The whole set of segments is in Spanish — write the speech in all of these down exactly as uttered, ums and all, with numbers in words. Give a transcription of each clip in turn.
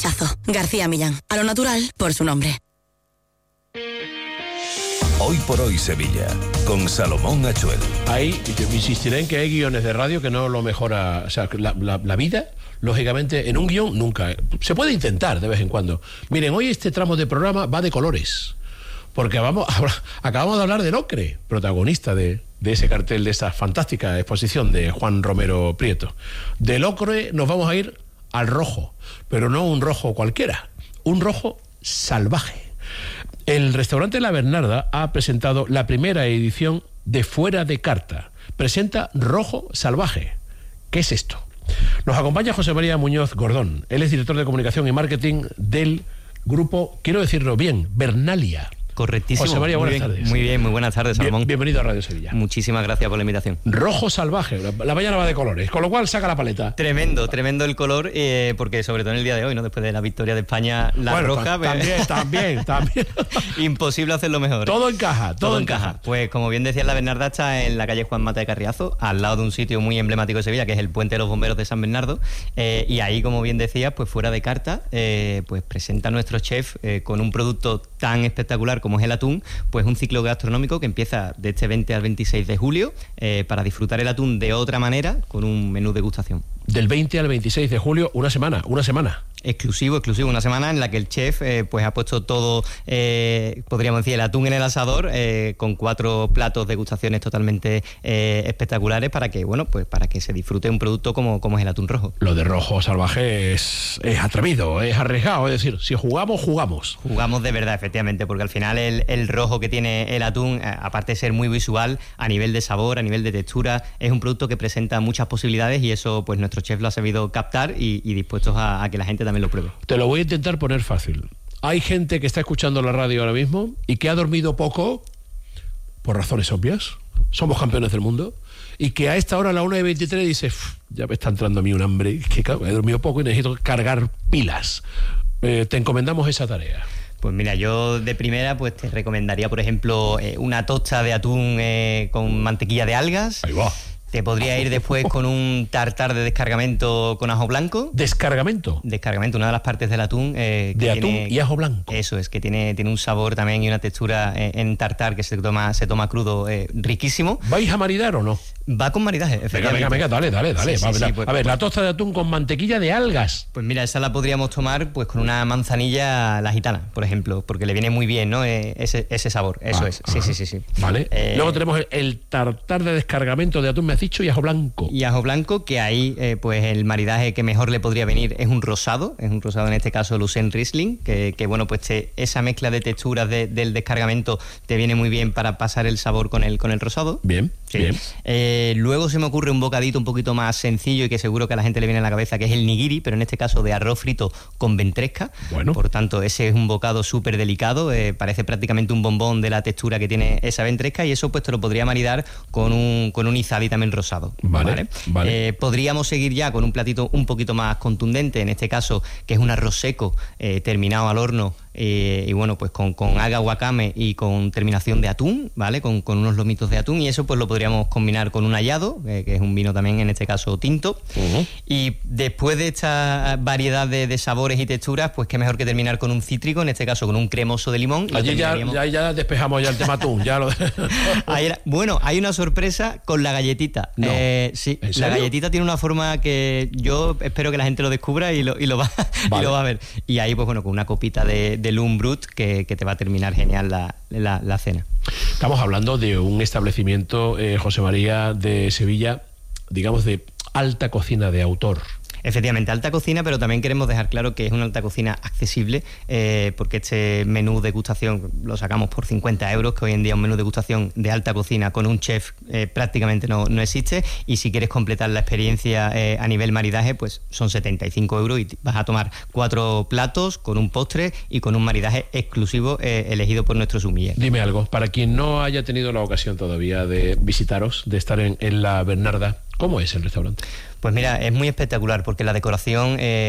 rechazo. García Millán. A lo natural, por su nombre. Hoy por hoy Sevilla, con Salomón Achuel. Ahí, yo insistiré en que hay guiones de radio que no lo mejora, o sea, la, la, la vida, lógicamente, en un guión nunca. Se puede intentar de vez en cuando. Miren, hoy este tramo de programa va de colores, porque vamos, acabamos de hablar del ocre, protagonista de, de ese cartel, de esta fantástica exposición de Juan Romero Prieto. Del ocre nos vamos a ir al rojo, pero no un rojo cualquiera, un rojo salvaje. El restaurante La Bernarda ha presentado la primera edición de Fuera de Carta. Presenta Rojo Salvaje. ¿Qué es esto? Nos acompaña José María Muñoz Gordón. Él es director de comunicación y marketing del grupo, quiero decirlo bien, Bernalia. Correctísimo. José María, buenas muy bien, tardes. Muy bien, muy buenas tardes, Salomón. Bien, bienvenido a Radio Sevilla. Muchísimas gracias por la invitación. Rojo Salvaje, la mañana va de colores, con lo cual saca la paleta. Tremendo, tremendo el color, eh, porque sobre todo en el día de hoy, ¿no? Después de la victoria de España, la bueno, roja... También, también, también. Imposible hacerlo mejor. Todo encaja, todo, todo encaja. encaja. Pues como bien decía, La Bernarda está en la calle Juan Mata de Carriazo, al lado de un sitio muy emblemático de Sevilla, que es el Puente de los Bomberos de San Bernardo, eh, y ahí, como bien decías, pues Fuera de Carta, eh, pues presenta a nuestro chef eh, con un producto tan espectacular como es el atún, pues un ciclo gastronómico que empieza de este veinte al veintiséis de julio eh, para disfrutar el atún de otra manera con un menú degustación. Del veinte al veintiséis de julio, una semana, una semana. Exclusivo, exclusivo, una semana en la que el chef eh, pues ha puesto todo, eh, podríamos decir, el atún en el asador, eh, con cuatro platos degustaciones totalmente eh, espectaculares para que, bueno, pues para que se disfrute un producto como, como es el atún rojo. Lo de Rojo Salvaje es, es atrevido, es arriesgado, es decir, si jugamos, jugamos. Jugamos de verdad, efectivamente, porque al final el, el rojo que tiene el atún, eh, aparte de ser muy visual, a nivel de sabor, a nivel de textura, es un producto que presenta muchas posibilidades y eso pues nuestro chef lo ha sabido captar y, y dispuestos a, a que la gente también lo pruebe. Te lo voy a intentar poner fácil. Hay gente que está escuchando la radio ahora mismo y que ha dormido poco, por razones obvias, somos campeones del mundo, y que a esta hora, a la una y veintitrés, dice, ya me está entrando a mí un hambre, que claro, he dormido poco y necesito cargar pilas. Eh, te encomendamos esa tarea. Pues mira, yo de primera pues te recomendaría, por ejemplo, eh, una tosta de atún eh, con mantequilla de algas. Ahí va. Te podría ir después con un tartar de descargamento con ajo blanco. ¿Descargamento? Descargamento, una de las partes del atún. Eh, de que atún tiene, y ajo blanco. Eso es, que tiene, tiene un sabor también y una textura eh, en tartar que se toma, se toma crudo eh, riquísimo. ¿Vais a maridar o no? Va con maridaje, efectivamente. Venga, venga, venga, dale, dale, dale. Sí, Va, sí, la, sí, pues, a ver, pues, la tosta de atún con mantequilla de algas. Pues mira, esa la podríamos tomar pues con una manzanilla la gitana, por ejemplo, porque le viene muy bien, ¿no? Eh, ese, ese sabor, eso ah, es. Sí, sí, sí, sí. Vale. Eh, Luego tenemos el, el tartar de descargamento de atún, me has dicho, y ajo blanco. Y ajo blanco, que ahí eh, pues el maridaje que mejor le podría venir es un rosado, es un rosado en este caso Lucien Riesling, que, que bueno, pues te, esa mezcla de texturas de, del descargamento te viene muy bien para pasar el sabor con el, con el rosado. Bien, sí. bien. Eh, luego se me ocurre un bocadito un poquito más sencillo y que seguro que a la gente le viene a la cabeza, que es el nigiri, pero en este caso de arroz frito con ventresca. Bueno. Por tanto, ese es un bocado súper delicado, eh, parece prácticamente un bombón de la textura que tiene esa ventresca y eso pues te lo podría maridar con un, con un izadi también rosado. Vale, vale. vale. Eh, podríamos seguir ya con un platito un poquito más contundente, en este caso, que es un arroz seco eh, terminado al horno. Eh, y bueno, pues con, con alga wakame y con terminación de atún, ¿vale? Con, con unos lomitos de atún y eso pues lo podríamos combinar con un hallado, eh, que es un vino también en este caso tinto. Uh-huh. Y después de esta variedad de, de sabores y texturas, pues qué mejor que terminar con un cítrico, en este caso con un cremoso de limón. Allí ya, ya, ya despejamos ya el tema atún. Ya lo... Ahí era, bueno, hay una sorpresa con la galletita. No. Eh, sí, la galletita tiene una forma que yo espero que la gente lo descubra y lo, y lo, va, vale. y lo va a ver. Y ahí pues bueno, con una copita de de Lum Brut que, que te va a terminar genial la, la, la cena. Estamos hablando de un establecimiento, eh, José María, de Sevilla, digamos de alta cocina de autor. Efectivamente, alta cocina, pero también queremos dejar claro que es una alta cocina accesible, eh, porque este menú de degustación lo sacamos por cincuenta euros, que hoy en día un menú de degustación de alta cocina con un chef eh, prácticamente no, no existe, y si quieres completar la experiencia eh, a nivel maridaje, pues son setenta y cinco euros y vas a tomar cuatro platos con un postre y con un maridaje exclusivo eh, elegido por nuestro sommelier. Dime algo, para quien no haya tenido la ocasión todavía de visitaros, de estar en, en La Bernarda, ¿cómo es el restaurante? Pues mira, es muy espectacular porque la decoración eh,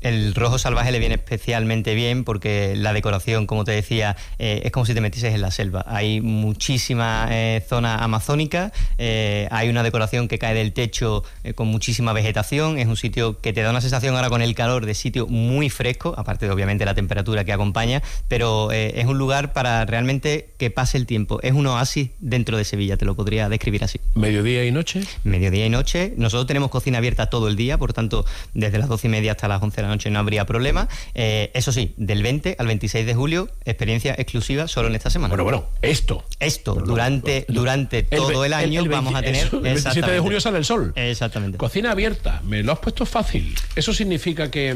El rojo salvaje le viene especialmente bien porque la decoración, como te decía, eh, es como si te metieses en la selva. Hay muchísima eh, zona amazónica, eh, hay una decoración que cae del techo eh, con muchísima vegetación. Es un sitio que te da una sensación ahora con el calor de sitio muy fresco, aparte de obviamente la temperatura que acompaña, pero eh, es un lugar para realmente que pase el tiempo. Es un oasis dentro de Sevilla, te lo podría describir así. ¿Mediodía y noche? Mediodía y noche. Nosotros tenemos cocina abierta todo el día, por tanto, desde las doce y media hasta las once de la noche no habría problema. Eh, eso sí, del veinte al veintiséis de julio, experiencia exclusiva solo en esta semana. Bueno, bueno, esto. Esto, Pero durante, no, durante el, todo el año el, el veinte, vamos a tener... Eso, el veintisiete de julio sale el sol. Exactamente. Cocina abierta, me lo has puesto fácil. Eso significa que,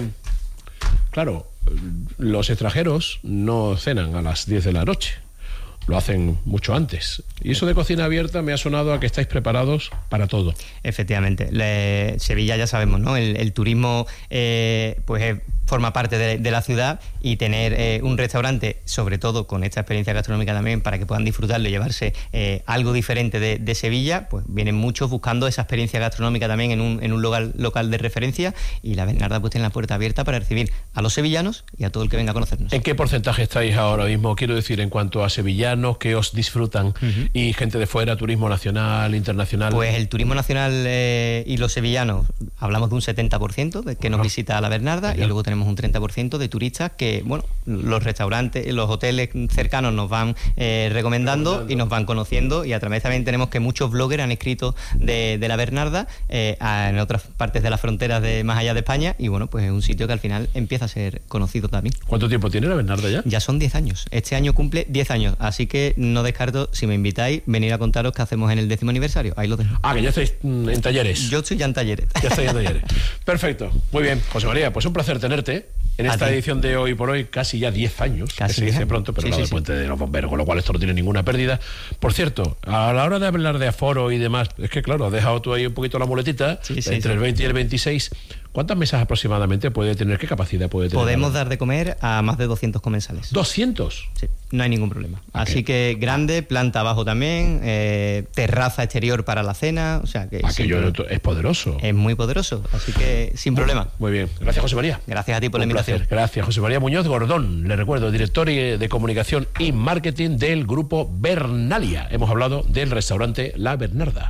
claro, los extranjeros no cenan a las diez de la noche. Lo hacen mucho antes. Y eso de cocina abierta me ha sonado a que estáis preparados para todo. Efectivamente. Le, Sevilla ya sabemos, ¿no? El, el turismo eh, pues es, forma parte de, de la ciudad, y tener eh, un restaurante, sobre todo con esta experiencia gastronómica también, para que puedan disfrutarlo y llevarse eh, algo diferente de, de Sevilla, pues vienen muchos buscando esa experiencia gastronómica también en un, en un local, local de referencia, y la Bernarda pues tiene la puerta abierta para recibir a los sevillanos y a todo el que venga a conocernos. ¿En qué porcentaje estáis ahora mismo? Quiero decir, en cuanto a sevillanos que os disfrutan, uh-huh, y gente de fuera, turismo nacional, internacional. Pues el turismo nacional eh, y los sevillanos, hablamos de un setenta por ciento de que nos, uh-huh, visita a la Bernarda, y luego tenemos un treinta por ciento de turistas que, bueno, los restaurantes, los hoteles cercanos nos van eh, recomendando, recomendando y nos van conociendo, y a través también tenemos que muchos bloggers han escrito de, de la Bernarda eh, a, en otras partes de las fronteras de más allá de España, y bueno, pues es un sitio que al final empieza a ser conocido también. ¿Cuánto tiempo tiene la Bernarda ya? Ya son diez años. Este año cumple diez años, así que no descarto, si me invitáis, venir a contaros qué hacemos en el décimo aniversario. Ahí lo dejo. Ah, que ya estáis mm, en talleres. Yo estoy ya en talleres. Ya estáis en talleres. Perfecto. Muy bien. José María, pues un placer tenerte en esta edición de Hoy por Hoy, casi ya diez años, casi que se dice pronto, pero sí, claro, sí, el puente sí. de los bomberos, con lo cual esto no tiene ninguna pérdida. Por cierto, a la hora de hablar de aforo y demás, es que claro, has dejado tú ahí un poquito la muletita, sí, sí, entre sí. el veinte y el veintiséis. ¿Cuántas mesas aproximadamente puede tener? ¿Qué capacidad puede tener? Podemos dar de comer a más de doscientos comensales. ¿doscientos? Sí, no hay ningún problema. Okay. Así que grande, planta abajo también, eh, terraza exterior para la cena, o sea que... Aquello es poderoso. Es muy poderoso, así que sin muy, problema. Muy bien. Gracias, José María. Gracias a ti por un la invitación. Placer. Gracias, José María Muñoz Gordón, le recuerdo, director de comunicación y marketing del grupo Bernalia. Hemos hablado del restaurante La Bernarda.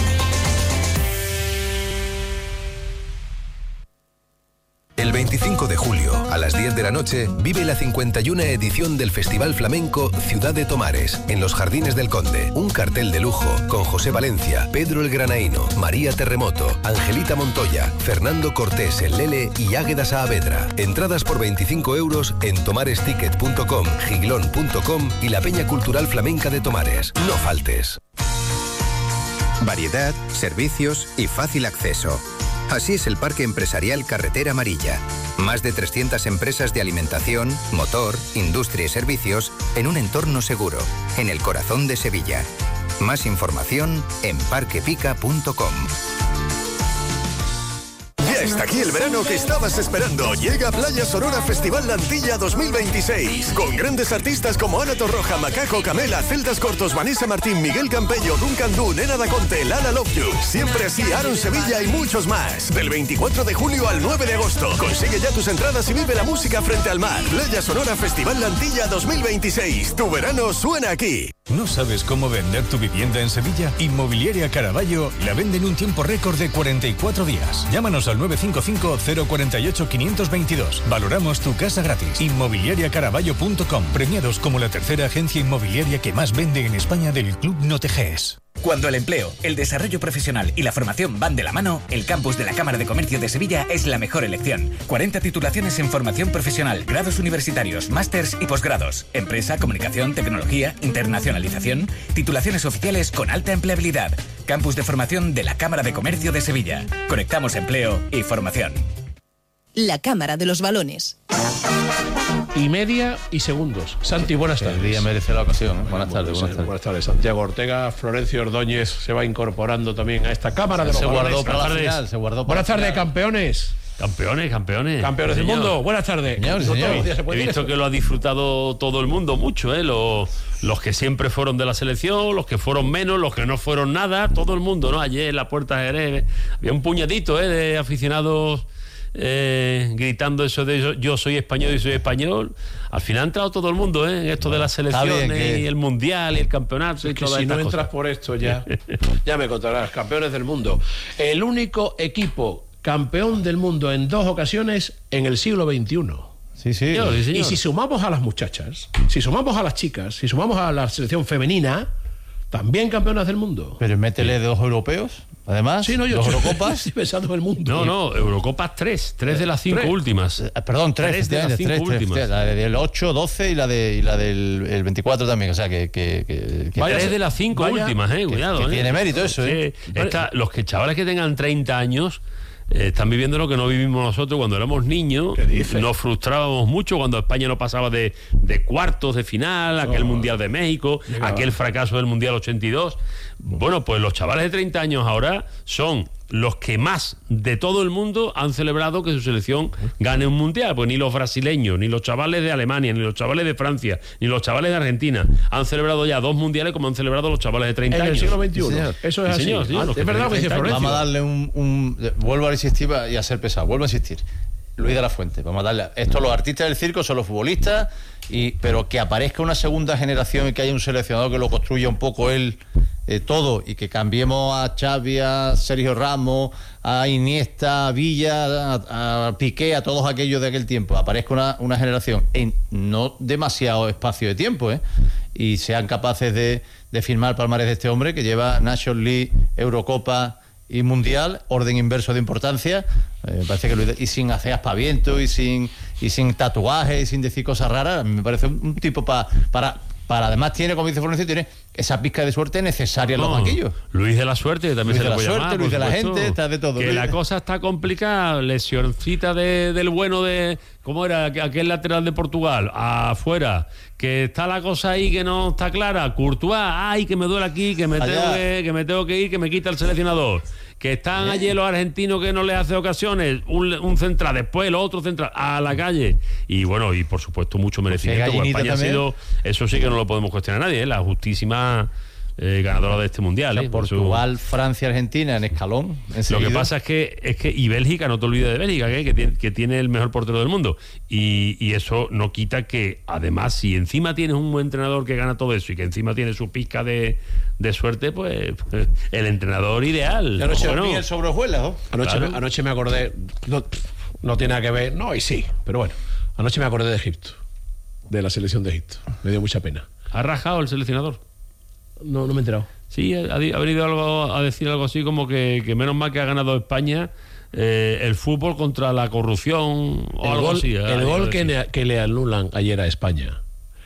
El veinticinco de julio, a las diez de la noche, vive la cincuenta y una edición del Festival Flamenco Ciudad de Tomares, en los Jardines del Conde. Un cartel de lujo con José Valencia, Pedro el Granaíno, María Terremoto, Angelita Montoya, Fernando Cortés el Lele y Águeda Saavedra. Entradas por veinticinco euros en tomaresticket punto com, giglón punto com y la Peña Cultural Flamenca de Tomares. No faltes. Variedad, servicios y fácil acceso. Así es el Parque Empresarial Carretera Amarilla. Más de trescientas empresas de alimentación, motor, industria y servicios en un entorno seguro, en el corazón de Sevilla. Más información en parquepica punto com. Ya está aquí el verano que estabas esperando. Llega Playa Sonora Festival Antilla dos mil veintiséis. Con grandes artistas como Ana Torroja, Macaco, Camela, Celdas Cortos, Vanessa Martín, Miguel Campello, Duncan Du, Nena Daconte, Lala Love You. Siempre así, Aaron Sevilla y muchos más. Del veinticuatro de julio al nueve de agosto. Consigue ya tus entradas y vive la música frente al mar. Playa Sonora Festival Antilla dos mil veintiséis. Tu verano suena aquí. ¿No sabes cómo vender tu vivienda en Sevilla? Inmobiliaria Caraballo la vende en un tiempo récord de cuarenta y cuatro días. Llámanos al nueve cinco cinco, cero cuatro ocho, cinco dos dos. Valoramos tu casa gratis. inmobiliaria caraballo punto com. Premiados como la tercera agencia inmobiliaria que más vende en España del Club Noteges. Cuando el empleo, el desarrollo profesional y la formación van de la mano, el campus de la Cámara de Comercio de Sevilla es la mejor elección. cuarenta titulaciones en formación profesional, grados universitarios, másters y posgrados. Empresa, comunicación, tecnología, internacionalización. Titulaciones oficiales con alta empleabilidad. Campus de formación de la Cámara de Comercio de Sevilla. Conectamos empleo y formación. La Cámara de los Balones. Y media y segundos. Santi, buenas tardes. El día merece la ocasión. ¿eh? Buenas, bueno, tardes, buenas tardes. Buenas tardes. Santiago Ortega, Florencio Ordóñez se va incorporando también a esta Cámara de los se Balones. Guardó para la final, se guardó para buenas tardes, final. campeones. Campeones, campeones. Campeones del mundo. Buenas tardes. Señor, no señor. todos los días se puede He visto eso. que lo ha disfrutado todo el mundo mucho, ¿eh? Los, los que siempre fueron de la selección, los que fueron menos, los que no fueron nada, todo el mundo, ¿no? Ayer en la Puerta de Jerez había un puñadito, ¿eh? de aficionados eh, gritando eso de yo, yo soy español y soy español. Al final ha entrado todo el mundo, ¿eh? En esto de las selecciones que... y el mundial y el campeonato. Y que todas si no estas entras cosas. por esto ya, ya me contarás, campeones del mundo. El único equipo campeón del mundo en dos ocasiones en el siglo veintiuno. Sí, sí. Señor, sí, señor. Y si sumamos a las muchachas, si sumamos a las chicas, si sumamos a la selección femenina, también campeonas del mundo. Pero métele dos europeos, además, Sí, no, yo dos yo- Eurocopas. estoy pensando en el mundo. No, no, Eurocopas tres, tres de las cinco Tres. últimas. Eh, Perdón, tres, Tres de las efectivamente, cinco tres, tres, últimas. la del ocho, doce y la, de, y la del el veinticuatro también. O sea, que. que, que, que- Vaya, Tres de las cinco vaya, últimas, eh, que- cuidado. que eh. tiene mérito eso, ¿eh? Sí, está- los que chavales que tengan treinta años eh, están viviendo lo que no vivimos nosotros cuando éramos niños. ¿Qué dices? Nos frustrábamos mucho cuando España no pasaba de, de cuartos de final, aquel Mundial de México, Venga, aquel va. fracaso del Mundial ochenta y dos. Bueno, pues los chavales de treinta años ahora son los que más de todo el mundo han celebrado que su selección gane un mundial. Pues ni los brasileños, ni los chavales de Alemania, ni los chavales de Francia, ni los chavales de Argentina han celebrado ya dos mundiales como han celebrado los chavales de treinta En años. el siglo veintiuno. Sí, señor. Eso es Sí, así. señor, sí, Ah, los es que verdad lo que dice tienen Florencio. Vamos a darle un, un- Vuelvo a insistir y a ser pesado. Vuelvo a insistir. Luis de la Fuente. Vamos a darle. Esto, los artistas del circo son los futbolistas, y pero que aparezca una segunda generación y que haya un seleccionador que lo construya un poco él eh, todo, y que cambiemos a Xavi, a Sergio Ramos, a Iniesta, a Villa, a, a Piqué, a todos aquellos de aquel tiempo. Aparezca una, una generación en no demasiado espacio de tiempo, ¿eh? Y sean capaces de, de firmar el palmarés de este hombre que lleva Nations League, Eurocopa y Mundial, orden inverso de importancia. Eh, me parece que lo ide- y sin hacer aspavientos y sin y sin tatuajes y sin decir cosas raras. A mí me parece un, un tipo pa, para para además tiene, como dice Florencio, tiene esa pizca de suerte necesaria en los No, banquillos. Luis de la Suerte también Luis se de le la puede Suerte, llamar, Luis por de la supuesto. Gente, está de todo. Que Luis- la cosa está complicada. Lesioncita de, del bueno de... ¿Cómo era? Aquel lateral de Portugal. Afuera. Que está la cosa ahí que no está clara. Courtois. Ay, que me duele aquí, que me, Allá. tengo que, que me tengo que ir, que me quita el seleccionador. Que están allí los argentinos que no les hace ocasiones. Un, un central, después el otro central. A la calle. Y bueno, y por supuesto mucho merecimiento. Porque gallinita España ha también. sido... Eso sí que no lo podemos cuestionar a nadie. ¿eh? La justísima... eh, ganadora de este mundial. O sea, ¿eh? Portugal, Francia, Argentina en escalón. Lo enseguida. que pasa es que, es que y Bélgica, no te olvides de Bélgica, ¿eh? que, tiene, que tiene el mejor portero del mundo. Y, y eso no quita que, además, si encima tienes un buen entrenador que gana todo eso y que encima tiene su pizca de, de suerte, pues el entrenador ideal. Ya no se Bueno, Miel sobre hojuelas, ¿no? Anoche, Claro. me, anoche me acordé, no, no tiene nada que ver, no, y sí, pero bueno, anoche me acordé de Egipto, de la selección de Egipto, me dio mucha pena. ¿Ha rajado el seleccionador? No, no me he enterado. Sí, ha, ha venido algo, a decir algo así como que, que menos mal que ha ganado España eh, el fútbol contra la corrupción o El algo gol, así. el gol que, le, que le anulan ayer a España.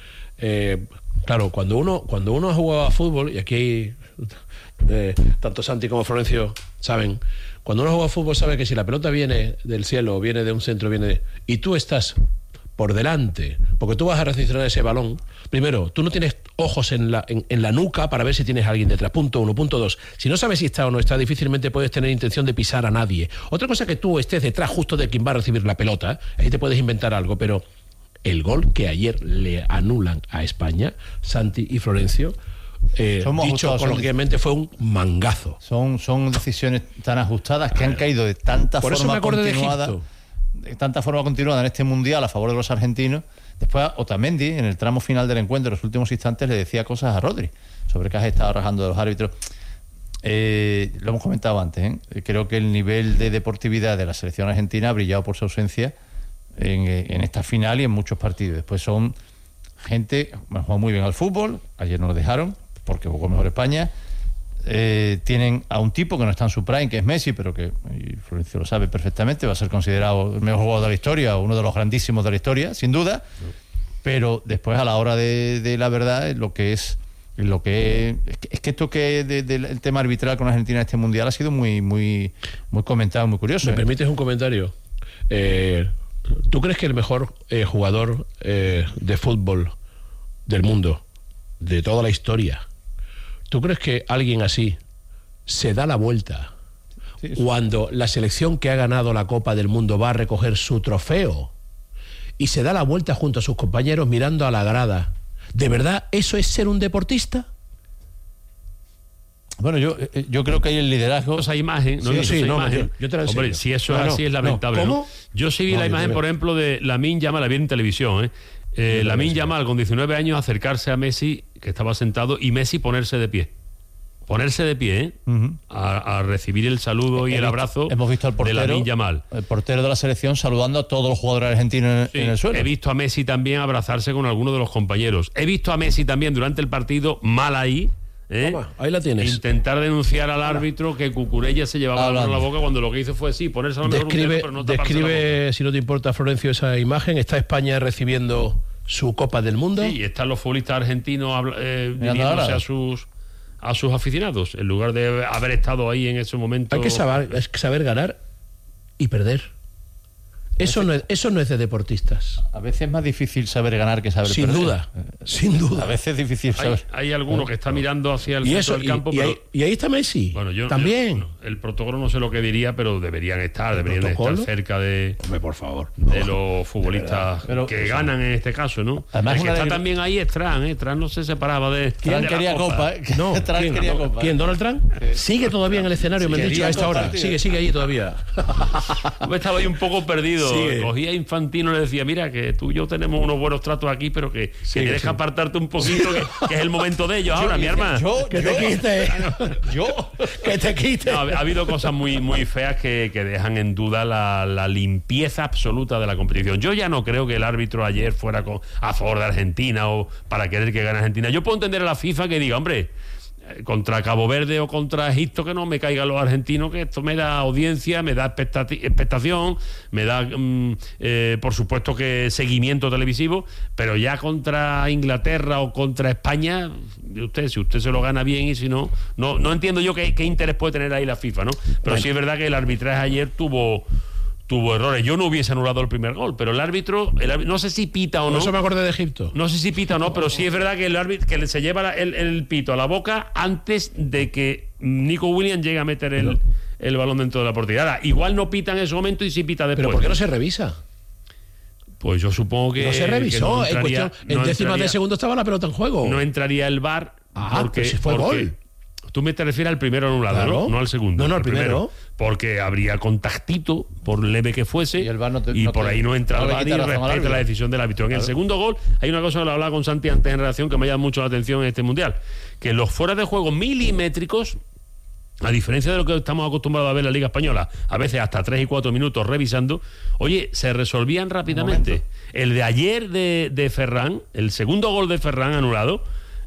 Eh, claro, cuando uno, cuando uno ha jugado a fútbol, y aquí eh, tanto Santi como Florencio saben, cuando uno juega a fútbol sabe que si la pelota viene del cielo, viene de un centro, viene de, y tú estás por delante, porque tú vas a recepcionar ese balón, primero, tú no tienes ojos en la, en, en la nuca para ver si tienes a alguien detrás, punto uno, punto dos, si no sabes si está o no está, difícilmente puedes tener intención de pisar a nadie. Otra cosa es que tú estés detrás justo de quien va a recibir la pelota, ahí te puedes inventar algo, pero el gol que ayer le anulan a España, Santi y Florencio, eh, Somos dicho ajustados, son- coloquialmente, fue un mangazo. Son, son decisiones tan ajustadas que han caído de tanta Por eso forma me acordé de continuada, Egipto. de tanta forma continuada en este mundial a favor de los argentinos. Después Otamendi, en el tramo final del encuentro, en los últimos instantes, le decía cosas a Rodri sobre que has estado rajando de los árbitros. Eh, lo hemos comentado antes, ¿eh? Creo que el nivel de deportividad de la selección argentina ha brillado por su ausencia en, en esta final y en muchos partidos. Después son gente que juega muy bien al fútbol, ayer nos lo dejaron porque jugó mejor España. Eh, tienen a un tipo que no está en su prime, que es Messi, pero que, y Florencio lo sabe perfectamente, va a ser considerado el mejor jugador de la historia, uno de los grandísimos de la historia, sin duda. Pero después, a la hora de, de la verdad, lo que es lo que es que, es que esto que de, de, el tema arbitral con Argentina en este mundial ha sido muy muy muy comentado, muy curioso. ¿Me ¿eh? permites un comentario? Eh, ¿Tú crees que el mejor eh, jugador eh, de fútbol del mundo, de toda la historia, ¿tú crees que alguien así se da la vuelta Sí, sí. cuando la selección que ha ganado la Copa del Mundo va a recoger su trofeo y se da la vuelta junto a sus compañeros mirando a la grada? ¿De verdad eso es ser un deportista? Bueno, yo yo creo que hay el liderazgo. Esa imagen, no, sí, esa sí, no, imagen. yo, yo te la Hombre, enseño. si eso no, es así no, es lamentable. no. ¿no? ¿Cómo? Yo sí vi No, la yo imagen, también. por ejemplo, de Lamine Yamal, la vi en televisión, ¿eh? Eh, Lamine Yamal con diecinueve años acercarse a Messi, que estaba sentado, y Messi ponerse de pie. Ponerse de pie, ¿eh? Uh-huh. a, a recibir el saludo y He el visto- abrazo hemos visto al de portero, Lamine Yamal. el portero de la selección saludando a todos los jugadores argentinos en, Sí, en el suelo. he visto a Messi también abrazarse con algunos de los compañeros. He visto a Messi también durante el partido, mal ahí, ¿eh? Toma, ahí la tienes. Intentar denunciar al árbitro que Cucurella se llevaba la mano en la Hablando. boca cuando lo que hizo fue sí, ponerse a lo mejor un Describe, dedo, pero no taparse la boca. describe si no te importa, Florencio, esa imagen. Está España recibiendo su Copa del Mundo. Sí, y están los futbolistas argentinos habla- eh, Mirando dirigiéndose ahora. a sus a sus aficionados, en lugar de haber estado ahí en ese momento. Hay que saber, es que saber ganar y perder. Eso no, es, eso no es de deportistas. A veces es más difícil saber ganar que saber Sin perder. duda, sin duda. A veces es difícil Hay, saber. hay alguno que está mirando hacia el Y centro eso, del y, campo, y pero ahí, y ahí está Messi. bueno, yo también. yo- el protocolo no sé lo que diría, pero deberían estar, deberían de estar protocolo? cerca de, Hombre, por favor. de los futbolistas Pero- que ganan en este caso, ¿no? Además, el que una está de- también ahí es Trump, ¿eh? Trump no se separaba de, Trump de la quería copa, ¿eh? No, Trump ¿quién, quería no, copa. ¿quién? ¿Donald Trump? Sigue todavía en el escenario, me han Quería dicho a esta hora. compartir. Sigue, sigue allí todavía. Yo estaba ahí un poco perdido. Sigue. Cogía a Infantino y le decía, mira, que tú y yo tenemos unos buenos tratos aquí, pero que, que Sigue, tienes que sigue. apartarte un poquito, que, que es el momento de ellos ahora, mi hermano. Yo, Que yo, te quite. yo, Que te quite. No, ha ha habido cosas muy, muy feas que, que dejan en duda la, la limpieza absoluta de la competición. Yo ya no creo que el árbitro ayer fuera con, a favor de Argentina o para querer que gane Argentina. Yo puedo entender a la FIFA que diga, hombre, eh, contra Cabo Verde o contra Egipto que no me caigan los argentinos, que esto me da audiencia, me da expectati- expectación, me da, mm, eh, por supuesto, que seguimiento televisivo, pero ya contra Inglaterra o contra España, usted, si usted se lo gana bien y si no, no, no entiendo yo qué, qué interés puede tener ahí la FIFA, ¿no? Pero Bueno. sí es verdad que el arbitraje ayer tuvo tuvo errores. Yo no hubiese anulado el primer gol, pero el árbitro, el árbitro- no sé si pita o Por no. eso me acordé de Egipto. No sé si pita o no, pero sí es verdad que el árbitro que le- se lleva la- el, el pito a la boca antes de que Nico Williams llegue a meter el, el balón dentro de la portería. Ahora, igual no pita en ese momento y sí pita después. Pero ¿por qué no se revisa? Pues yo supongo que No se que revisó. no en entraría- cuestión, en no décimas de entraría- segundo estaba la pelota en juego. No entraría el V A R Ah, porque, pero si fue porque- gol. Tú me te refieres al primero anulado, Claro. ¿no? No al segundo. No, no, al primero. Porque habría contactito, por leve que fuese, Y y, el V A R no te- no por te- ahí no entra no el le V A R quita y razón al respeta árbitro. la decisión del árbitro. En el Claro. segundo gol hay una cosa que lo hablaba con Santi antes en relación que me llama mucho la atención en este Mundial, que los fuera de juego milimétricos, a diferencia de lo que estamos acostumbrados a ver en la Liga Española, a veces hasta tres y cuatro minutos revisando, oye, se resolvían rápidamente. El de ayer de, de Ferran, el segundo gol de Ferran anulado,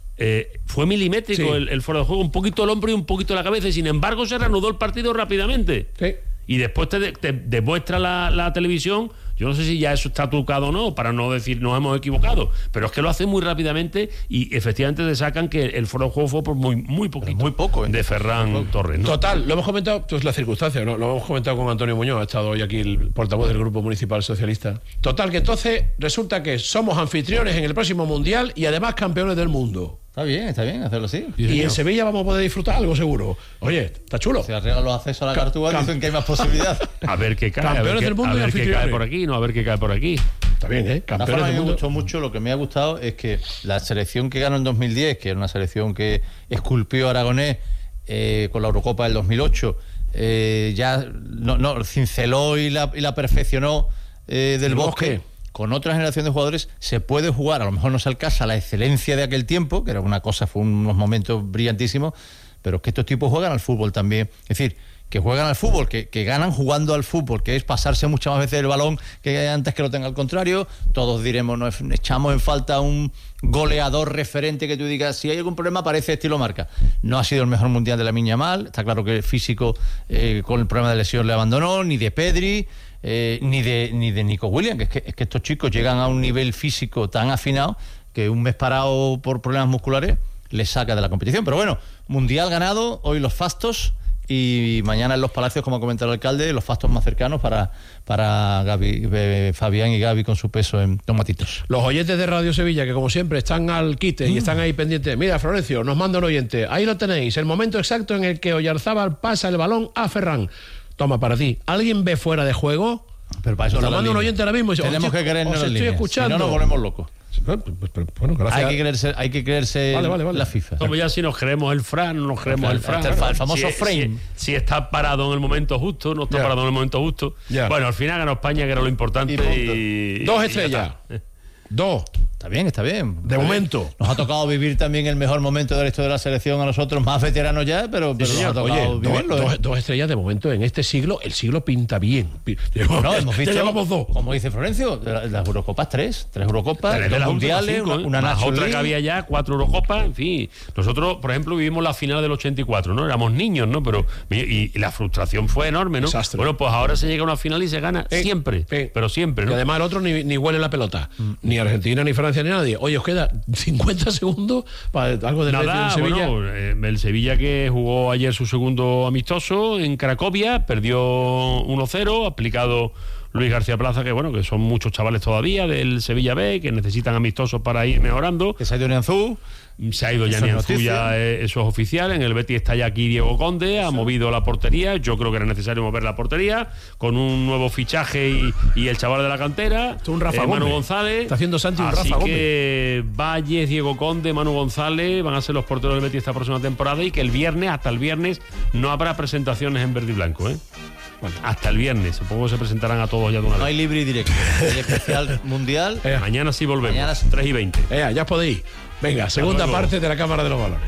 eh, fue milimétrico Sí. el, el fuera de juego, un poquito el hombro y un poquito la cabeza, y sin embargo se reanudó el partido rápidamente. Sí. Y después te, de- te demuestra la, la televisión, yo no sé si ya eso está trucado o no, para no decir nos hemos equivocado, pero es que lo hacen muy rápidamente y efectivamente te sacan que el fuera de juego fue por muy, muy poquito. muy poco, ¿eh? De Ferran Torres, ¿no? Total, lo hemos comentado, pues la circunstancia, ¿no? Lo hemos comentado con Antonio Muñoz, ha estado hoy aquí el portavoz del Grupo Municipal Socialista. Total, que entonces resulta que somos anfitriones en el próximo Mundial y además campeones del mundo. Está bien, está bien hacerlo así. Y en Sevilla vamos a poder disfrutar algo seguro. Oye, está chulo. Se arreglan los accesos a la Ca- Cartuja, cam- dicen que hay más posibilidad. A ver qué cae, a ver Campeones qué, del mundo a y ver qué anfitriones. cae por aquí, no, a ver qué cae por aquí. Está bien, ¿eh? De todas Campeones formas, a del mí me mundo. gustó mucho, lo que me ha gustado es que la selección que ganó en dos mil diez, que era una selección que esculpió a Aragonés eh, con la Eurocopa del dos mil ocho, eh, ya no, no, cinceló y la, y la perfeccionó eh, del El bosque. Bosque. Con otra generación de jugadores se puede jugar, a lo mejor no se alcanza la excelencia de aquel tiempo, que era una cosa, fue unos momentos brillantísimos, pero es que estos tipos juegan al fútbol también. Es decir, que juegan al fútbol, que, que ganan jugando al fútbol, que es pasarse muchas más veces el balón que antes que lo tenga al contrario. Todos diremos, no echamos en falta un goleador referente que tú digas, si hay algún problema parece estilo Marca. No ha sido el mejor mundial de Lamine Yamal, está claro que el físico eh, con el problema de lesión le abandonó, ni de Pedri, eh, ni de ni de Nico Williams, que es, que es que estos chicos llegan a un nivel físico tan afinado que un mes parado por problemas musculares les saca de la competición. Pero bueno, mundial ganado, hoy los fastos, y mañana en los Palacios, como ha comentado el alcalde, los fastos más cercanos para, para Gaby, eh, Fabián y Gaby con su peso en tomatitos. Los oyentes de Radio Sevilla, que como siempre están al quite y están ahí pendientes. Mira, Florencio, nos manda un oyente. Ahí lo tenéis, el momento exacto en el que Oyarzábal pasa el balón a Ferran. Toma, para ti. ¿Alguien ve fuera de juego? Pero para eso Nos lo está la manda un línea. oyente ahora mismo y dice, Tenemos hostia, que querernos os las estoy líneas, escuchando. si no nos volvemos locos. Bueno, gracias. Hay que creerse, hay que creerse vale, vale, vale. la FIFA. Como ya si nos creemos el Fran, no nos creemos el, el Fran. El, el, el famoso si, frame. Si, si está parado en el momento justo, no está yeah. parado en el momento justo. Yeah. Bueno, al final ganó España, que era lo importante. Y, y, Dos y estrellas. Dos. Está bien, está bien. De está momento. Bien. Nos ha tocado vivir también el mejor momento de la historia de la selección a nosotros, más veteranos ya, pero, pero sí, nos ha tocado oye, vivirlo. Dos, ¿eh? dos estrellas de momento en este siglo. El siglo pinta bien. No, hemos visto, ya llevamos dos. Como dice Florencio, de la, de las Eurocopas tres. Tres Eurocopas, tres dos de mundiales, cinco, una, una más National otra League. que había ya, cuatro Eurocopas, en fin. Nosotros, por ejemplo, vivimos la final del ochenta y cuatro, ¿no? Éramos niños, ¿no? Pero y, y la frustración fue enorme, ¿no? Desastre. Bueno, pues ahora se llega a una final y se gana eh, siempre, eh, pero siempre, ¿no? Y además el otro ni, ni huele la pelota. Mm. Ni Argentina, ni Francia, ni nadie. Oye, os queda cincuenta segundos para algo de Nada, Sevilla. Bueno, eh, el Sevilla, que jugó ayer su segundo amistoso en Cracovia, perdió uno cero, aplicado Luis García Plaza, que bueno, que son muchos chavales todavía del Sevilla B, que necesitan amistosos para ir mejorando. Que se ha ido Nianzú. Se ha ido ya Nianzú, ya eh, eso es oficial. En el Betis está ya aquí Diego Conde, ha movido la portería. Yo creo que era necesario mover la portería con un nuevo fichaje y, y el chaval de la cantera, un Rafa eh, Manu Gómez. González. Está haciendo Santi un Así Rafa que Gómez. Valles, Diego Conde, Manu González van a ser los porteros del Betis esta próxima temporada, y que el viernes, hasta el viernes, no habrá presentaciones en verde y blanco, ¿eh? Bueno, hasta el viernes, supongo que se presentarán a todos ya de una vez. No hay libre y directo. Hay especial mundial. Eh, mañana sí volvemos. Mañana... tres y veinte. Eh, ya podéis. Venga, segunda parte de la Cámara de los Valores.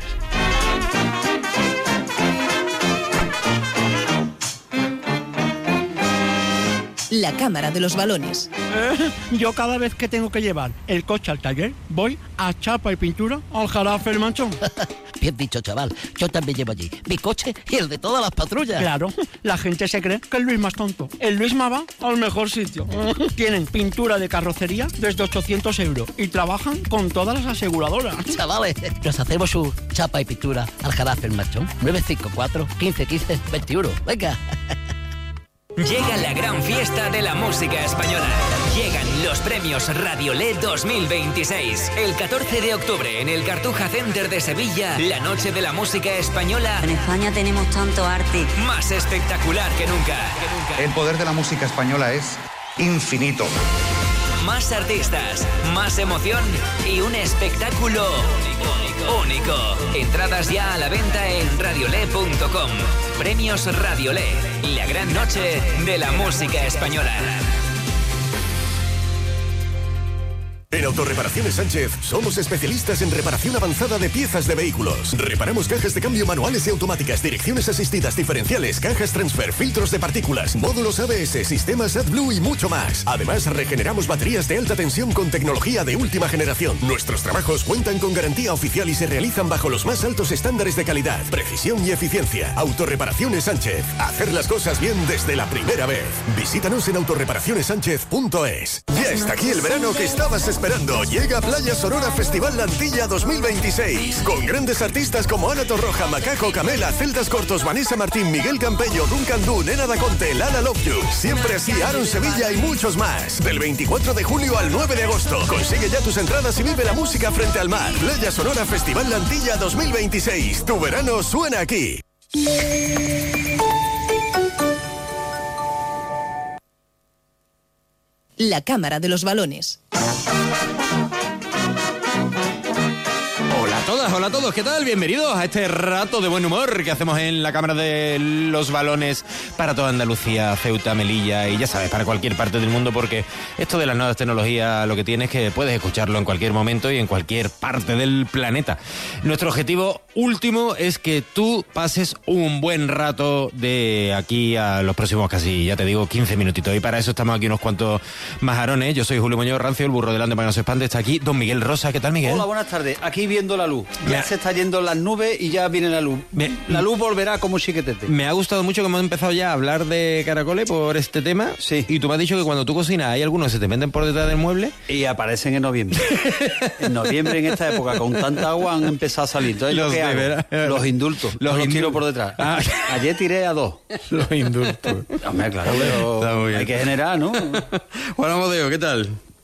La Cámara de los Balones. Eh, yo cada vez que tengo que llevar el coche al taller, voy a chapa y pintura al Jarafe el Manchón. Bien dicho, chaval. Yo también llevo allí mi coche y el de todas las patrullas. Claro, la gente se cree que el Luis más tonto. El Luis más va al mejor sitio. Tienen pintura de carrocería desde ochocientos euros y trabajan con todas las aseguradoras. Chavales, nos hacemos su chapa y pintura al Jarafe el Manchón. nueve cinco cuatro, quince quince, veintiuno. Venga. Llega la gran fiesta de la música española. Llegan los premios Radiolé dos mil veintiséis. El catorce de octubre en el Cartuja Center de Sevilla, la noche de la música española. En España tenemos tanto arte. Más espectacular que nunca. Que nunca. El poder de la música española es infinito. Más artistas, más emoción y un espectáculo único. único. Entradas ya a la venta en radiolé punto com. Premios Radiolé, la gran noche de la música española. En Autorreparaciones Sánchez somos especialistas en reparación avanzada de piezas de vehículos. Reparamos cajas de cambio manuales y automáticas, direcciones asistidas diferenciales, cajas transfer, filtros de partículas, módulos A B S, sistemas AdBlue y mucho más. Además, regeneramos baterías de alta tensión con tecnología de última generación. Nuestros trabajos cuentan con garantía oficial y se realizan bajo los más altos estándares de calidad, precisión y eficiencia. Autorreparaciones Sánchez. Hacer las cosas bien desde la primera vez. Visítanos en autorreparaciones sánchez punto es. Ya está aquí el verano que estabas esperando. Esperando. Llega Playa Sonora Festival Lantilla dos mil veintiséis. Con grandes artistas como Ana Torroja, Macaco, Camela, Celdas Cortos, Vanessa Martín, Miguel Campello, Duncan Du, Nena Da Conte, Lala Love You. Siempre así, Aaron Sevilla y muchos más. Del veinticuatro de julio al nueve de agosto. Consigue ya tus entradas y vive la música frente al mar. Playa Sonora Festival Lantilla dos mil veintiséis. Tu verano suena aquí. La Cámara de los Balones. Hola a todas, hola a todos, ¿qué tal? Bienvenidos a este rato de buen humor que hacemos en la Cámara de los Balones para toda Andalucía, Ceuta, Melilla y ya sabes, para cualquier parte del mundo, porque esto de las nuevas tecnologías lo que tiene es que puedes escucharlo en cualquier momento y en cualquier parte del planeta. Nuestro objetivo último es que tú pases un buen rato de aquí a los próximos casi, ya te digo, quince minutitos, y para eso estamos aquí unos cuantos majarones. Yo soy Julio Muñoz Rancio, el burro delante para que no se espante. Está aquí don Miguel Rosa. ¿Qué tal, Miguel? Hola, buenas tardes. Aquí viendo la luz. Ya me... se está yendo las nubes y ya viene la luz. Me... La luz volverá como chiquetete. Me ha gustado mucho que hemos empezado ya a hablar de caracoles por este tema. Sí. Y tú me has dicho que cuando tú cocinas hay algunos que se te meten por detrás del mueble. Y aparecen en noviembre. En noviembre, en esta época, con tanta agua han empezado a salir. Entonces, los, ¿qué hago? Los indultos. Los, los tiro por detrás. Ah. Ayer tiré a dos. Los indultos. Hombre, claro, pero hay que generar, ¿no? Juan Amodeo, ¿qué tal?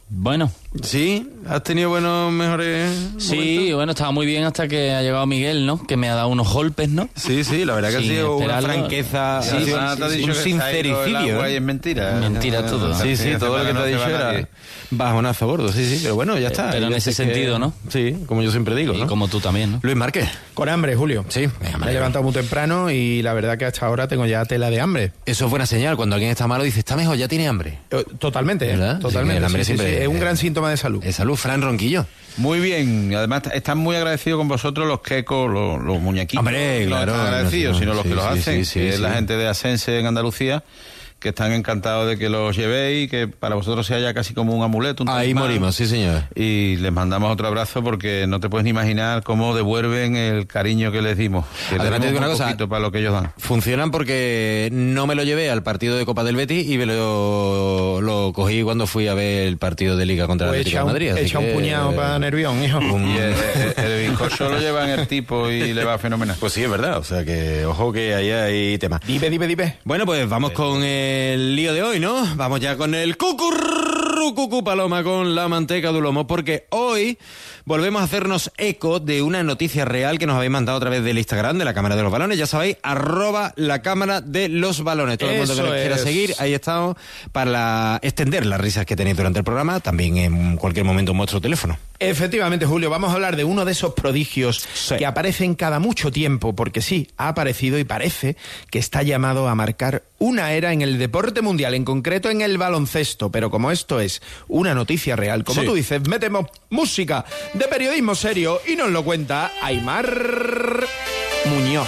Bueno. ¿Sí? ¿Has tenido buenos, mejores Sí, momentos? bueno, estaba muy bien hasta que ha llegado Miguel, ¿no? Que me ha dado unos golpes, ¿no? Sí, sí, la verdad que Sin ha sido una esperarlo. franqueza, Sí, ha sido sí, un, sí, un sí. sincericidio. Y es mentira. Mentira todo. Sí, sí, todo lo que te ha dicho era bajonazo a bordo, sí, sí, pero bueno, ya está. Pero en Hay ese veces que- sentido, ¿no? Sí, como yo siempre digo, Y ¿no? como tú también, ¿no? Luis Márquez. Con hambre, Julio. Sí, me he levantado muy temprano y la verdad que hasta ahora tengo ya tela de hambre. Eso es buena señal. Cuando alguien está malo dice, está mejor, ya tiene hambre. Eh, Totalmente, ¿Verdad? totalmente. Sí, el hambre sí, sí, siempre sí, es un es- gran síntoma de salud. Es salud, Fran Ronquillo. Muy bien, además están muy agradecidos con vosotros los quecos, los, los muñequitos. Hombre, no claro, están agradecidos, no, sino los sí, que los sí, hacen, sí, sí, que es sí. la gente de Asense en Andalucía, que están encantados de que los llevéis, que para vosotros sea ya casi como un amuleto. Un Ahí talismán. morimos, sí, señor. Y les mandamos otro abrazo porque no te puedes ni imaginar cómo devuelven el cariño que les dimos. Que les Además, te dimos digo una muy cosa, poquito para lo que ellos dan. Funcionan porque no me lo llevé al partido de Copa del Betis y me lo, lo cogí cuando fui a ver el partido de Liga contra el Pues Atlético echa de un, Madrid. así echa un que- puñado para Nervión, hijo. Y el, el- el bizcocho lo lleva en el tipo y le va fenomenal. Pues sí, es verdad. O sea que, ojo que ahí hay tema. Dive, dive, dive. Bueno, pues vamos con el lío de hoy, ¿no? Vamos ya con el cucurru, cucu paloma con la manteca de lomo, porque hoy volvemos a hacernos eco de una noticia real que nos habéis mandado a través del Instagram de la Cámara de los Balones. Ya sabéis, arroba la Cámara de los Balones. Todo el mundo que Eso nos quiera es. seguir, ahí estamos para la- extender las risas que tenéis durante el programa. También en cualquier momento en vuestro teléfono. Efectivamente, Julio, vamos a hablar de uno de esos prodigios que aparecen cada mucho tiempo, porque sí, ha aparecido y parece que está llamado a marcar una era en el deporte mundial, en concreto en el baloncesto. Pero como esto es una noticia real, como Sí. tú dices, metemos música de periodismo serio y nos lo cuenta Aimar Muñoz.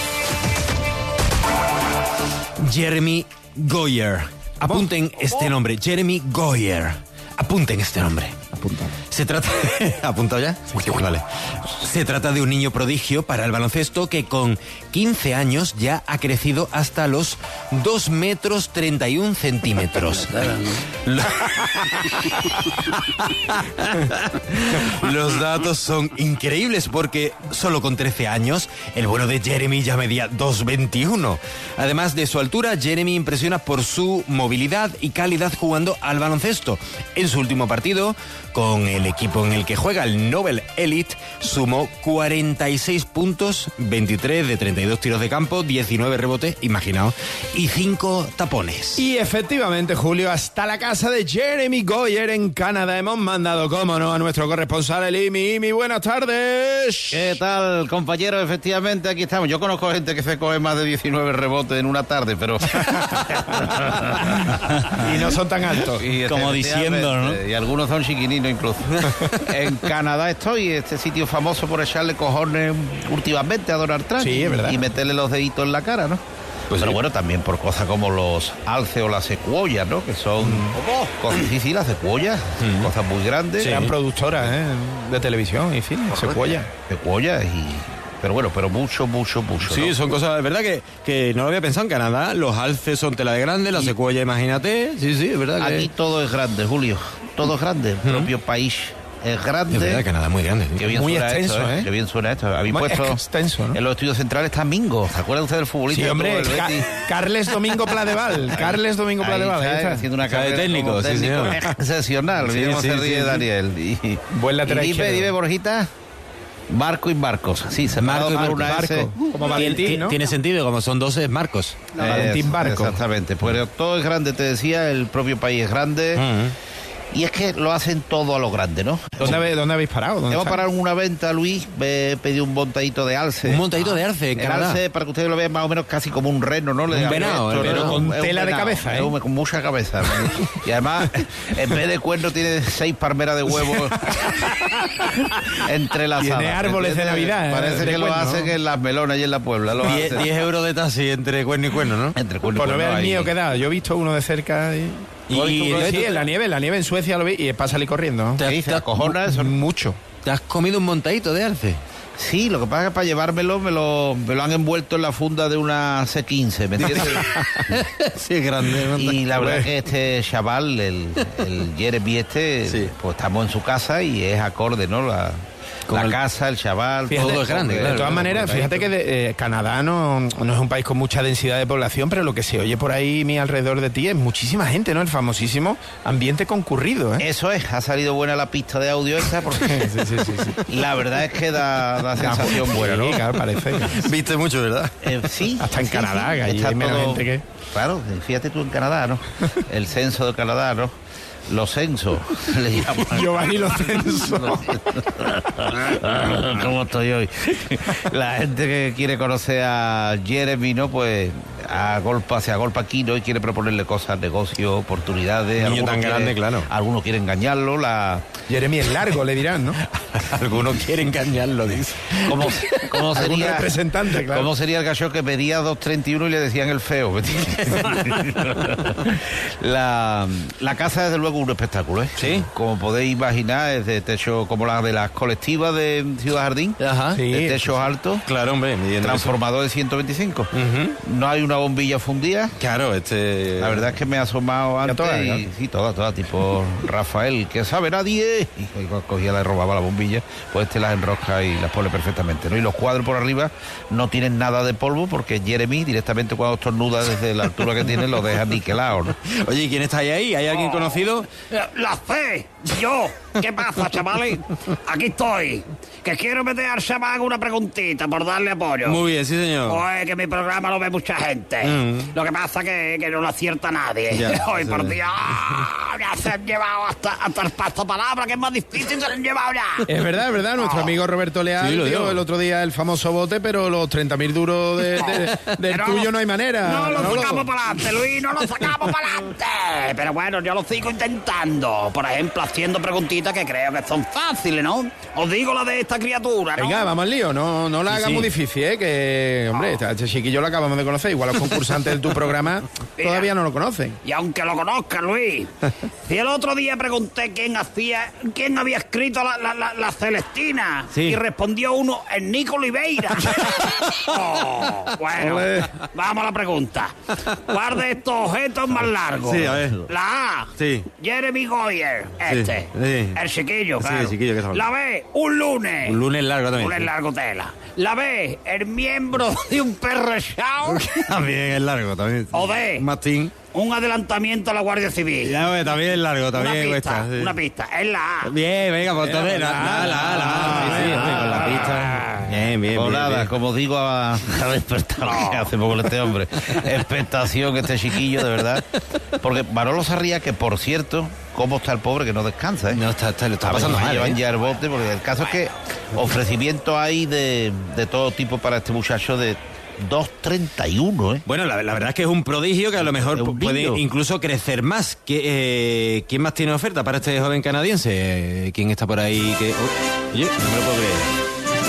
Jeremy Goyer. Apunten este nombre, Jeremy Goyer. Apunten este nombre. Se trata... ¿Apuntado ya? Vale. Se trata de un niño prodigio para el baloncesto que con quince años ya ha crecido hasta los dos metros treinta y un centímetros. Lo- Los datos son increíbles porque solo con trece años el vuelo de Jeremy ya medía dos veintiuno. Además de su altura, Jeremy impresiona por su movilidad y calidad jugando al baloncesto. En su último partido, con el equipo en el que juega, el Nobel Elite, sumó cuarenta y seis puntos, veintitrés de treinta y dos tiros de campo, diecinueve rebotes, imaginaos, y cinco tapones. Y efectivamente, Julio, hasta la casa de Jeremy Goyer en Canadá hemos mandado, cómo no, a nuestro corresponsal, el Imi. Imi, buenas tardes. ¿Qué tal, compañeros? Efectivamente, aquí estamos. Yo conozco gente que se coge más de diecinueve rebotes en una tarde, pero... Y no son tan altos. Y Como diciendo, ¿no? Y algunos son chiquininos incluso. En Canadá estoy, este sitio famoso por echarle cojones últimamente a Donald Trump. Sí, es verdad. Y meterle los deditos en la cara, ¿no? Pero sí. bueno, también por cosas como los alces o las secuoyas, ¿no? Que son... cosas, sí, sí, las secuoyas, cosas muy grandes. Eran productoras, ¿eh? De televisión y cine, Secuoya. Secuoyas y... Pero bueno, pero mucho, mucho, mucho. Sí, ¿no? son cosas, es verdad que, que no lo había pensado en Canadá. Los alces son tela de grande, la secuoya, imagínate. Sí, sí, es verdad que... Aquí todo es grande, Julio. Todo es grande. El propio país es grande. Es verdad, Canadá es muy grande. Qué bien Muy suena extenso, esto, ¿eh? Qué bien suena esto. Habéis Muy puesto extenso, ¿no? en los estudios centrales está Mingo. ¿Se acuerdan ustedes del futbolista? Sí, que hombre, tuvo el Ca- Betis? Carles Domingo Pladeval. Carles Domingo Ahí Pladeval. está, Ahí está. haciendo una Está de carrera técnico, como sí, técnico señor. excepcional. Sí, Mira cómo sí, se ríe sí, sí. Daniel. Y, Buen lateral y dime, izquierdo. dime, Borjita. Marco y Marcos. Sí, se Marco y por Marco. una Marco. S. Como Tien- Valentín, tien- ¿no? Tiene sentido, como son doce, es Marcos. Valentín Es- Barco. Exactamente. Pues todo es grande, te decía. El propio país es grande. Y es que lo hacen todo a lo grande, ¿no? ¿Dónde, habe- dónde habéis parado? ¿Dónde Hemos está? parado en una venta, Luis, he pedido un montadito de alce. Un montadito de arce en El Canadá. alce, para que ustedes lo vean más o menos casi como un reno, ¿no? Le Un llamo venado, esto, el ¿no? venado. Con Es un tela de venado, cabeza, ¿eh? es un- con mucha cabeza. Y además, en vez de cuerno, tiene seis palmeras de huevos entrelazadas. Tiene árboles de ¿entiendes? Navidad, ¿eh? Parece de que lo cuerno. hacen en las melonas y en la Puebla. Lo diez hacen. euros de taxi entre cuerno y cuerno, ¿no? Entre cuerno y Por no cuerno ver el hay- mío que da. Yo he visto uno de cerca y... Y- ¿Tú has visto uno? y- Sí, en la nieve, en la nieve en Suecia lo vi y es para salir corriendo, ¿no? Te- ¿Qué dices? te- ¿Acojona eso? Mucho. ¿Te has comido un montadito de alce? Sí, lo que pasa es que para llevármelo me lo, me lo han envuelto en la funda de una C quince, ¿me entiendes? Sí, es grande. ¿no? Y la verdad es que este chaval, el, el Jeremy este, Sí. pues estamos en su casa y es acorde, ¿no? La, la el... casa, el chaval, fíjate, todo es grande. De claro, todas claro, maneras, fíjate que de, eh, Canadá no, no es un país con mucha densidad de población, pero lo que se oye por ahí mi alrededor de ti es muchísima gente, ¿no? El famosísimo ambiente concurrido, ¿eh? Eso es, ha salido buena la pista de audio esa porque sí, sí, sí, sí. La verdad es que da, da sensación sí, buena, ¿no? Claro, parece. Viste mucho, ¿verdad? Eh, sí. Hasta en sí, Canadá, sí, que allí hay menos todo... gente que... Claro, fíjate tú en Canadá, ¿no? El censo de Canadá, ¿no? Los censos, le llaman. Giovanni Los Censos. ¿Cómo estoy hoy? La gente que quiere conocer a Jeremy, ¿no? Pues a golpa, se agolpa aquí, ¿no? Y quiere proponerle cosas, negocios, oportunidades. Niño tan quiere, grande, claro. Algunos quieren engañarlo, la... Jeremy es largo, le dirán, ¿no? Algunos quieren engañarlo, dice. ¿Cómo, cómo sería, representante, claro. ¿Cómo sería el gallo que pedía dos treinta y uno y le decían el feo? la, la casa, desde luego, un espectáculo, ¿eh? Sí. Como podéis imaginar, es de techo como la de las colectivas de Ciudad Jardín. Ajá. Sí, de techos altos. Claro, hombre. Transformador de ciento veinticinco. Uh-huh. No hay una bombilla fundida. Claro, este... La verdad es que me he asomado antes toda, y... ¿no? Sí, toda, toda, tipo Rafael, que sabe nadie. Y cogía, le robaba la bombilla, pues este las enrosca y las pone perfectamente, ¿no? Y los cuadros por arriba no tienen nada de polvo porque Jeremy directamente cuando estornuda desde la altura que tiene lo deja niquelado, ¿no? Oye, ¿y quién está ahí? ¿Hay alguien oh, conocido? La C, yo. ¿Qué pasa, chavales? Aquí estoy. Que quiero meter al chamán una preguntita por darle apoyo. Muy bien, sí, señor. Pues que mi programa lo ve mucha gente. Mm. Lo que pasa que, que no lo acierta nadie. Ya, hoy sí. Por Dios, ya se han llevado hasta, hasta el pasto palabra, que es más difícil, se lo han llevado ya. Es verdad, es verdad. Nuestro oh. amigo Roberto Leal sí, dio el otro día el famoso bote, pero los treinta mil duros de, de, de, del pero tuyo no hay manera. No lo no, sacamos para adelante, Luis, no lo sacamos para adelante. Pero bueno, yo lo sigo intentando. Por ejemplo, haciendo preguntitas que creo que son fáciles, ¿no? Os digo la de esta criatura, ¿no? Venga, vamos al lío, no, no la sí, hagamos sí. difícil, ¿eh? Que, hombre, oh. este chiquillo lo acabamos de conocer. Igual los concursantes de tu programa Mira, todavía no lo conocen. Y aunque lo conozcan, Luis, si el otro día pregunté quién hacía, quién había escrito la, la, la, la Celestina, sí. y respondió uno, el Nico Oliveira. oh, bueno, Olé. Vamos a la pregunta. ¿Cuál de estos objetos es más largo? Sí, a ver. La A, sí. Jeremy Goyer, este. Sí, sí. El chiquillo, claro. Sí, el chiquillo que la B, un lunes. Un lunes largo también. Un lunes largo tela. La B, el miembro de un perro echado. También es largo, también. O D, Martín. Un adelanamiento a la Guardia Civil. Ya, pues, también es largo, también una pista, cuesta. Sí. Una pista, es la A. Bien, venga, pues entonces, la, la, la, la, la, sí, sí, con la pista. Bien, bien, Colada, bien, bien. Como digo a, a despertar no. que hace poco este hombre. Expectación este chiquillo, de verdad. Porque Manolo Sarria, que por cierto, cómo está el pobre que no descansa, ¿eh? No, está, está, lo está a pasando ver, mal, llevan ¿eh? ya el bote, porque el caso es que ofrecimiento hay de, de todo tipo para este muchacho de dos treinta y uno, ¿eh? Bueno, la, la verdad es que es un prodigio que a lo mejor puede incluso crecer más. Que, eh, ¿Quién más tiene oferta para este joven canadiense? Eh, ¿Quién está por ahí? Que... Oye, no me lo puedo creer.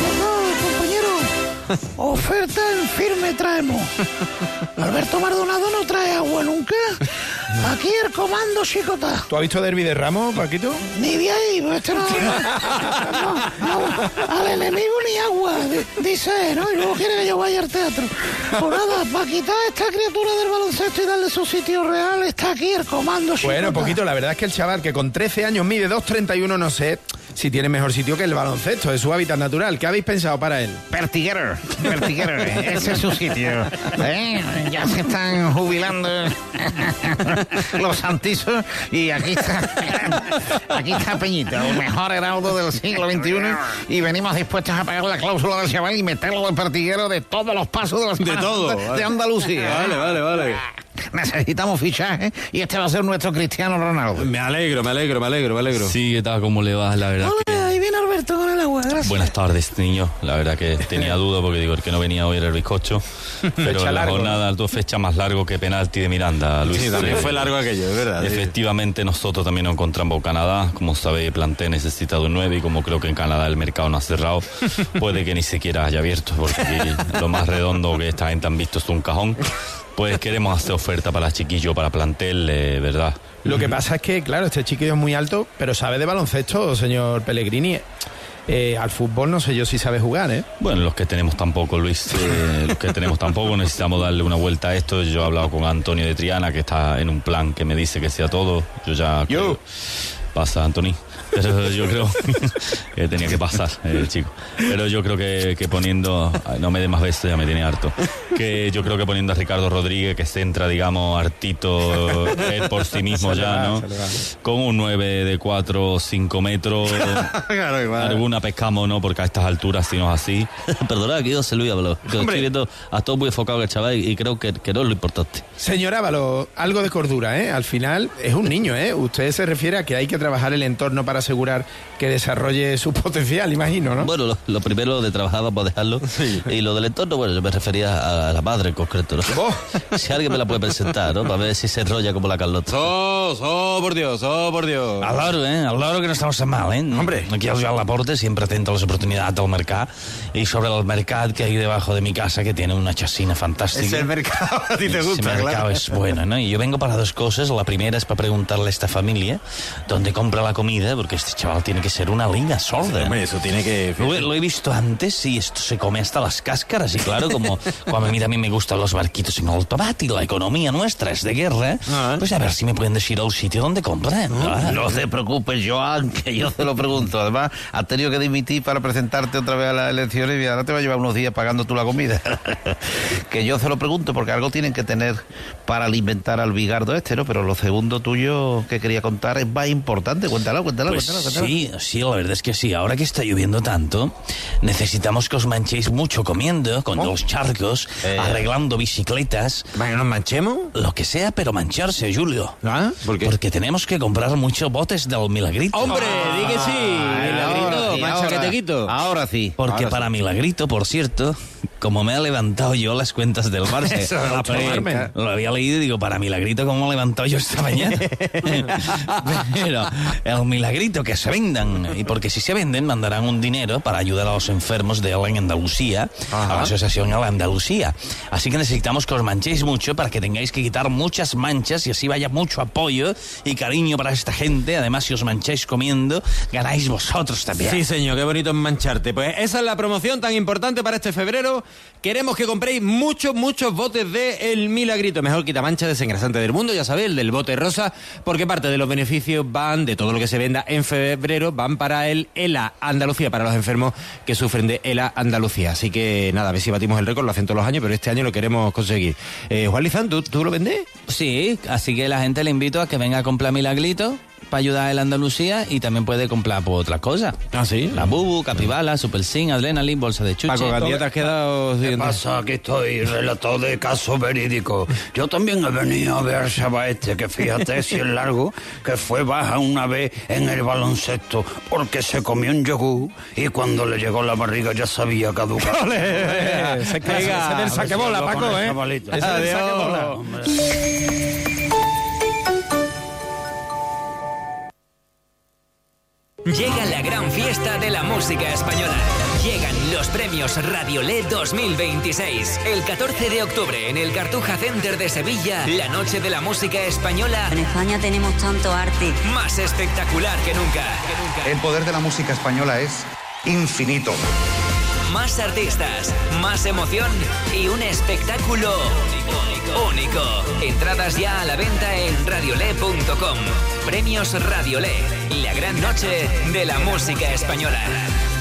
Oferta en firme traemos. Alberto Maldonado no trae agua nunca. Aquí el comando chicota. ¿Tú has visto Derby de Ramos, Paquito? Ni de ahí, pues este no, no, no, al enemigo ni agua, dice, ¿no? Y luego quiere que yo vaya al teatro. Pues nada, para quitar esta criatura del baloncesto y darle su sitio real, está aquí el comando chicota. Bueno, Poquito, la verdad es que el chaval que con trece años mide dos treinta y uno, no sé si tiene mejor sitio que el baloncesto, es su hábitat natural. ¿Qué habéis pensado para él? Pertiguero, Pertiguero, ese es su sitio. ¿Eh? Ya se están jubilando los santizos y aquí está aquí está Peñita, el mejor heraldo del siglo veintiuno, y venimos dispuestos a pagar la cláusula del chaval y meterlo de pertiguero de todos los pasos de, los de, todo, de, vale. de Andalucía. Vale, vale, vale. Necesitamos fichaje y este va a ser nuestro Cristiano Ronaldo. Me alegro, me alegro, me alegro, me alegro. Sí, ¿qué tal? ¿Cómo le va? La verdad. Hola, que... ahí viene Alberto con el agua, gracias. Buenas tardes, niño. La verdad que tenía duda porque digo, el que no venía hoy era el bizcocho. Pero la largo. jornada, dos fechas más largo que penalti de Miranda, Luis. Sí, también eh, fue largo aquello, es verdad. Efectivamente, sí. Nosotros también nos encontramos en Canadá. Como sabe, el plantel necesita de un nueve y como creo que en Canadá el mercado no ha cerrado, puede que ni siquiera haya abierto, porque lo más redondo que esta gente han visto es un cajón. Pues queremos hacer oferta para chiquillo, para plantel, eh, ¿verdad? Lo que pasa es que, claro, este chiquillo es muy alto, pero sabe de baloncesto, señor Pellegrini. Eh, al fútbol no sé yo si sabe jugar, ¿eh? Bueno, los que tenemos tampoco, Luis, eh, los que tenemos tampoco, necesitamos darle una vuelta a esto. Yo he hablado con Antonio de Triana, que está en un plan que me dice que sea todo. Yo ya... Yo. Pasa, Antonio. Pero yo creo que tenía que pasar el chico. Pero yo creo que, que poniendo, no me dé más besos, ya me tiene harto. Que yo creo que poniendo a Ricardo Rodríguez, que centra, digamos, hartito él por sí mismo ya, ¿no? Con un nueve de cuatro o cinco metros. Claro, igual. Alguna pescamos, ¿no? Porque a estas alturas, si no es así. Perdona, que yo se lo iba a hablar. Que estoy viendo a todo muy enfocado en el chaval y creo que, que no es lo importante. Señor Ábalos, algo de cordura, ¿eh? Al final es un niño, ¿eh? Usted se refiere a que hay que trabajar el entorno para asegurar que desarrolle su potencial, imagino, ¿no? Bueno, lo, lo primero de trabajar para dejarlo. Sí. Y lo del entorno, bueno, yo me refería a la madre en concreto, ¿no? Oh. Si alguien me la puede presentar, ¿no? Para ver si se enrolla como la Carlota. ¡Oh, oh, por Dios, oh, por Dios! Al loro, ¿eh? Al loro que no estamos tan mal, ¿eh? Hombre. Aquí el Joan Laporte siempre atento a las oportunidades del mercado. Y sobre el mercado que hay debajo de mi casa, que tiene una chasina fantástica. Es el mercado, a ti te gusta, claro. El mercado es bueno, ¿no? Y yo vengo para dos cosas. La primera es para preguntarle a esta familia dónde compra la comida, porque este chaval tiene que ser una liga sorda. Hombre, eso tiene que... Lo, lo he visto antes y esto se come hasta las cáscaras. Y claro, como, como a mí también me gustan los barquitos en alto bat y la economía nuestra es de guerra, ah. pues a ver si me pueden decir al sitio donde compran. No, no te preocupes, Joan, que yo te lo pregunto. Además, has tenido que dimitir para presentarte otra vez a las elecciones y ahora te va a llevar unos días pagando tú la comida. Que yo se lo pregunto porque algo tienen que tener para alimentar al bigardo este, ¿no? Pero lo segundo tuyo que quería contar es más importante. Cuéntalo, cuéntalo, pues cuéntalo, cuéntalo. Sí, sí, la verdad es que sí. Ahora que está lloviendo tanto, necesitamos que os manchéis mucho comiendo con ¿Oh? los charcos, eh... arreglando bicicletas. ¿Para que nos manchemos? Lo que sea, pero mancharse, Julio. ¿Ah? ¿Por qué? Porque tenemos que comprar muchos botes del Milagrito. ¡Hombre, ah, di que sí! Milagrito, sí, mancha ahora, que te quito. Ahora sí. Porque ahora para sí. Milagrito, por cierto, como me ha levantado yo las cuentas del Barça, Eso, eh, lo había leído y digo, para Milagrito, ¿cómo me he levantado yo esta mañana? Pero el Milagrito, que se vendan, y porque si se venden, mandarán un dinero para ayudar a los enfermos de él en Andalucía, Ajá. a la asociación El Andalucía. Así que necesitamos que os manchéis mucho para que tengáis que quitar muchas manchas y así vaya mucho apoyo y cariño para esta gente. Además, si os mancháis comiendo, ganáis vosotros también. Sí, señor, qué bonito es mancharte. Pues esa es la promoción tan importante para este febrero. Queremos que compréis muchos, muchos botes de El Milagrito, mejor quitamancha desengrasante del mundo, ya sabéis, el del bote rosa, porque parte de los beneficios van, de todo lo que se venda en febrero, van para el ELA Andalucía, para los enfermos que sufren de ELA Andalucía. Así que nada, a ver si batimos el récord, lo hacen todos los años, pero este año lo queremos conseguir. Eh, Juan Lizán, ¿tú, ¿tú lo vendes? Sí, así que la gente le invito a que venga a comprar Milagrito para ayudar a la Andalucía y también puede comprar por otras cosas. Ah, sí. La Bubu, Capibala, Super Zinc, Adrenaline, bolsa de chuche. Paco Gandía, ¿te has quedado? ¿Qué pasa? Aquí estoy, relator de caso verídico. Yo también he venido a ver al chaval este, que fíjate si es largo, que fue baja una vez en el baloncesto porque se comió un yogur y cuando le llegó la barriga ya sabía caducar. ¡Ole! Se cae del saquebola, Paco, ¿eh? Ese es del saquebola. Llega la gran fiesta de la música española. Llegan los premios Radiolé dos mil veintiséis. El catorce de octubre en el Cartuja Center de Sevilla, la noche de la música española. En España tenemos tanto arte. Más espectacular que nunca. Que nunca. El poder de la música española es infinito. Más artistas, más emoción y un espectáculo único. único. Entradas ya a la venta en radiolé punto com. Premios Radiolé, la gran noche de la música española.